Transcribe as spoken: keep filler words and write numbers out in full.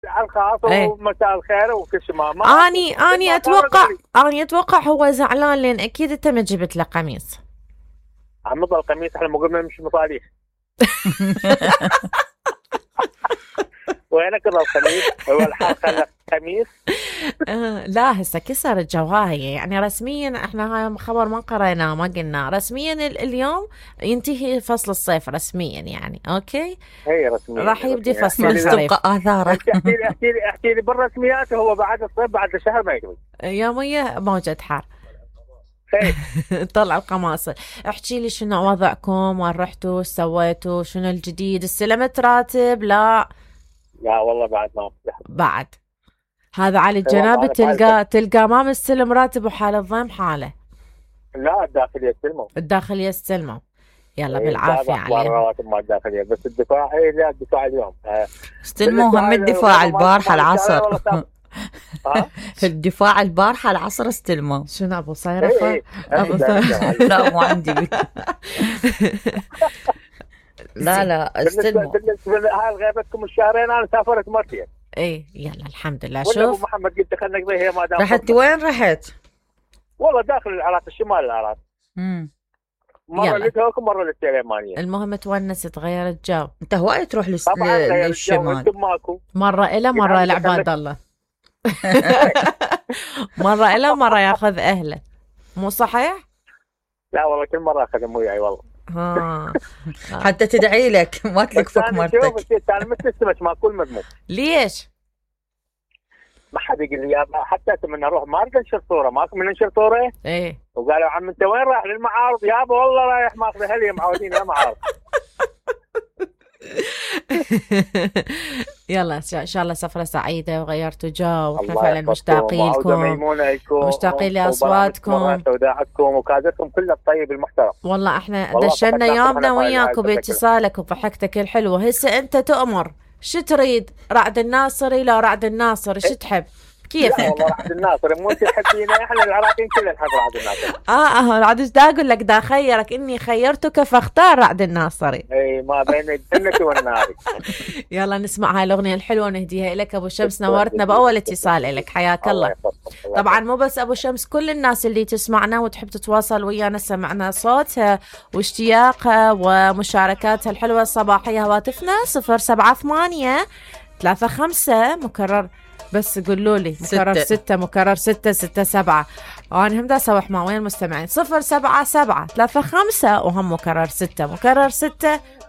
على الخاص ايه ومساء الخير وكل شيء. ما ما اني كل اني ما صار اتوقع غالي. اني اتوقع هو زعلان لان اكيد انت ما جبت له قميص. عم نضل القميص احنا مو قلنا نمشي مصاريف. وينك القميص؟ هو الحال خلى قميص. آه لا هسه كسرت جواهي يعني رسميا احنا هاي خبر ما قريناه ما قلنا رسميا ال- اليوم ينتهي فصل الصيف رسميا يعني اوكي هي رسميا راح يبدي رسمياً. فصل احكي لي بس الخريف. تبقى آثاره. انت احكي لي احكي لي احكي لي بالرسميات. هو بعد الصيف بعد شهر ما يقبل. يومية موجة حار. خير. طلع القماصل. احكي لي شنو وضعكم وين رحتوا ايش سويتوا شنو الجديد استلمت راتب لا لا والله بعد ما فتح. بعد هذا علي والله الجنابي أنا تلقى تلقى ما مستلم راتب وحال الضيم حاله لا الداخلية يستلموا. الداخلية استلموا يلا إيه، بالعافية بعد أخبار عليهم. الرواتب ما الداخلية بس الدفاع. اي لا الدفاع اليوم. آه. استلموا هم الدفاع البارحة العصر. ها؟ الدفاع البارحة العصر استلموا. شنو ابو اي صيرفة اي ابو أنا صيرفة أقدر. لا مو عندي. لا لا بالنسبة استلموا. بالنسبة لهاي غيبتكم الشهرين انا سافرت مرتين. ايه يلا الحمد لله ولا ابو شوف محمد قلت خلينا نقضي هي ما دام رحت فرصة. وين رحت؟ والله داخل العراق الشمال العراق. مم. مرة يلا. لتوك ومرة للسليمانية. المهم تونس تغير الجو انت هواي تروح للس... طبعا غير الجو للشمال. انتم ماكو. مرة إلى مرة يعني العباد دخلت- الله مرة إلى مرة ياخذ أهله مو صحيح؟ لا والله كل مرة اخذهم وياي والله. ها حتى تدعي لك ما بس تلقفك انا شوف مرتك. بس انا مثل السمك ما كل مذموم. ليش؟ ما حد يقول لي يابا حتى من اروح ما اريد انشر صورة ماكو من انشر صورة. ايه وقالوا عم انت وين رايح للمعارض؟ يابا والله رايح ماخذ اهلي معودين يا معارض. يلا ان شاء الله سفرة سعيدة وغيرتوا جو واحنا الله فعلا يحفظكم مشتاقين وعودة لكم ميمونة لكم مشتاقين لأصواتكم. وداعتكم وكادتكم كل الطيب المحترم. والله احنا والله دشنا فقط يومنا ناخذ وياك هاي وباتصالك وضحكتك الحلوة. هسه انت تؤمر شو تريد رعد الناصري لا رعد الناصري شو تحب كيف؟ لا والله رعد الناصر مو انت تحبينا احنا العراقيين كلنا نحب رعد الناصر. اه اه رعد ايش دا اقول لك دا خيرك اني خيرتك فاختار رعد الناصري. اي ما بين الجنة والنار. يلا نسمع هاي الاغنية الحلوة ونهديها لك ابو شمس نورتنا باول اتصال لك حياك الله. يحفظكم. طبعا مو بس ابو شمس كل الناس اللي تسمعنا وتحب تتواصل ويانا سمعنا صوتها واشتياقها ومشاركاتها الحلوة الصباحية. هواتفنا صفر سبعة ثمانية ثلاثة خمسة مكرر بس قولوا لي مكرر ستة. ستة مكرر ستة ستة سبعة. وانا هم دا سوح مع وين المستمعين صفر سبعة سبعة ثلاثة خمسة وهم مكرر ستة مكرر ستة